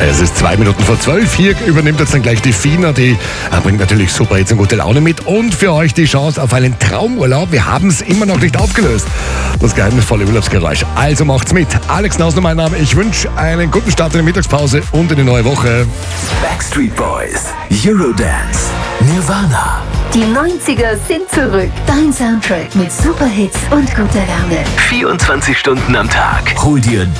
Es ist 2 Minuten vor 12. Hier übernimmt jetzt dann gleich die Fina. Die bringt natürlich super jetzt und gute Laune mit. Und für euch die Chance auf einen Traumurlaub. Wir haben es immer noch nicht aufgelöst. Das geheimnisvolle Urlaubsgeräusch. Also macht's mit. Alex Nausner, mein Name. Ich wünsche einen guten Start in die Mittagspause und in die neue Woche. Backstreet Boys, Eurodance, Nirvana. Die 90er sind zurück. Dein Soundtrack mit Superhits und guter Laune. 24 Stunden am Tag. Hol dir